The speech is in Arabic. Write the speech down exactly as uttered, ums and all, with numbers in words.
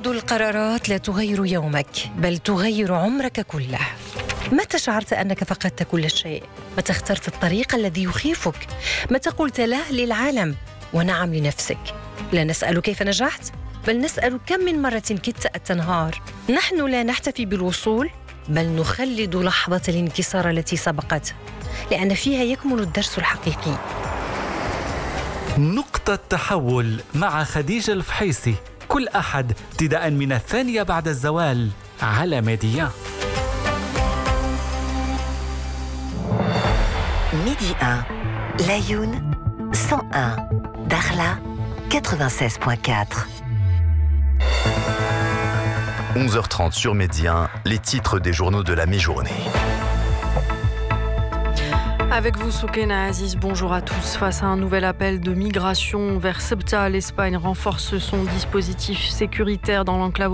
بعض القرارات لا تغير يومك بل تغير عمرك كله. متى شعرت أنك فقدت كل شيء؟ متى اخترت الطريق الذي يخيفك؟ متى قلت لا للعالم ونعم لنفسك؟ لا نسأل كيف نجحت بل نسأل كم من مرة كدت أن تنهار. نحن لا نحتفي بالوصول بل نخلد لحظة الانكسار التي سبقته، لأن فيها يكمن الدرس الحقيقي. نقطة تحول مع خديجة الفحيصي كل أحد ابتداء من الثانية بعد الزوال على ميديا. ميدي واحد Laayoune cent un, Dakhla quatre-vingt-seize virgule quatre. onze heures trente sur Média, les titres des journaux de la mi-journée. Avec vous, Soukena Aziz, bonjour à tous. Face à un nouvel appel de migration vers Ceuta, l'Espagne renforce son dispositif sécuritaire dans l'enclave